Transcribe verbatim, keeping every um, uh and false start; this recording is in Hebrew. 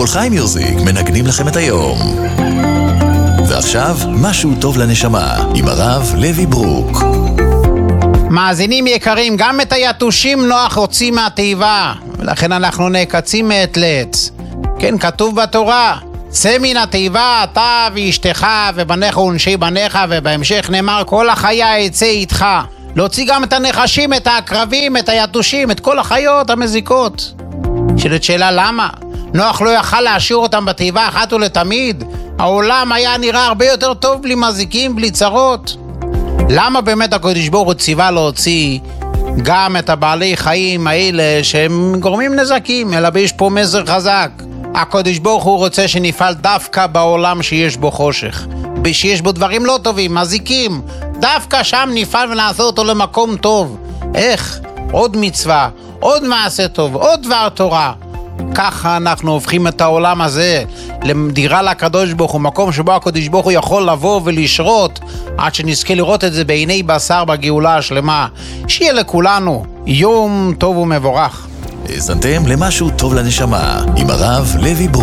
כל חי מיוזיק מנגנים לכם את היום. ועכשיו, משהו טוב לנשמה, עם הרב לוי ברוק. מאזינים יקרים, גם את היתושים נוח הוציא מהתיבה, ולכן אנחנו נעקצים מעת לעת. כן, כתוב בתורה, צא מן התיבה אתה ואשתך ובניך ונשי בניך, ובהמשך נאמר כל החיה יצא איתך. להוציא גם את הנחשים, את העקרבים, את היתושים, את כל החיות המזיקות. שאלת שאלה למה? נוח לא יכל להשאיר אותם בתיבה אחת ולתמיד? העולם היה נראה הרבה יותר טוב בלי מזיקים, בלי צרות. למה באמת הקדוש ברוך הוא ציווה להוציא גם את הבעלי חיים האלה שהם גורמים נזקים, אלא יש פה מסר חזק. הקדוש ברוך הוא רוצה שנפעל דווקא בעולם שיש בו חושך, שיש בו דברים לא טובים, מזיקים. דווקא שם נפעל ונעשה אותו למקום טוב. איך? עוד מצווה, עוד מעשה טוב, עוד דבר תורה. ככה אנחנו הופכים את העולם הזה לדירה לקדוש ברוך הוא, מקום שבו הקדוש ברוך הוא יכול לבוא ולשרות, עד שנזכה לראות את זה בעיני בשר בגאולה השלמה. שיהיה לכולנו יום טוב ומבורך. האזנתם למשהו טוב לנשמה, עם הרב לוי ברוק.